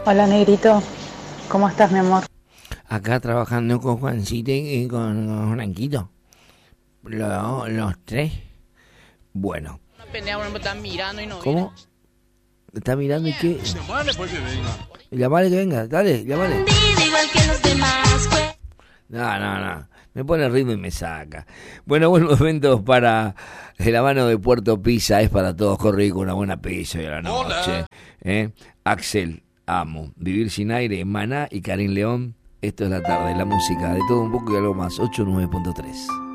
Hola, Negrito. ¿Cómo estás, mi amor? Acá trabajando con Juancito y con Franquito. Los tres. Bueno. Una pendeja, por ejemplo, está mirando y no viene. ¿Cómo? ¿Está mirando y qué? Llamale pues que venga. Llamale que venga, dale, llamale. Igual que los demás, No. Me pone el ritmo y me saca. Bueno, buen momento para la mano de Puerto Pizza. Es para todos. Corre con una buena pizza y a la noche. Axel, amo. Vivir sin aire, Maná y Karim León. Esto es la tarde, la música de todo un poco y algo más. 89.3.